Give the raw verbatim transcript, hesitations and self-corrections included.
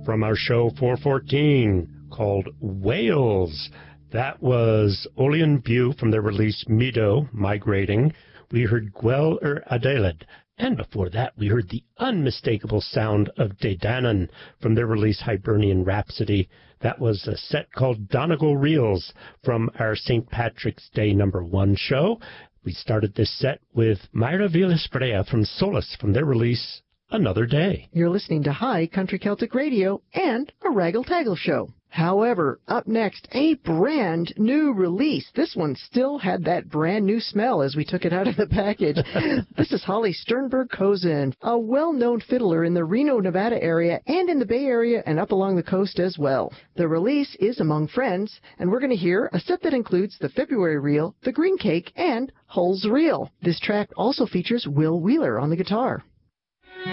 from our show four fourteen called Whales. That was Olean Bew from their release Mido, Migrating. We heard Gwell er Adeled. And before that, we heard the unmistakable sound of Dedanan from their release Hibernian Rhapsody. That was a set called Donegal Reels from our Saint Patrick's Day number one show. We started this set with Myra Villas-Freya from Solace from their release Another Day. You're listening to High Country Celtic Radio and a Raggle Taggle show. However, up next, a brand new release. This one still had that brand new smell as we took it out of the package. This is Holly Sternberg-Kozin, a well-known fiddler in the Reno, Nevada area and in the Bay Area and up along the coast as well. The release is Among Friends, and we're going to hear a set that includes the February Reel, the Green Cake, and Hull's Reel. This track also features Will Wheeler on the guitar.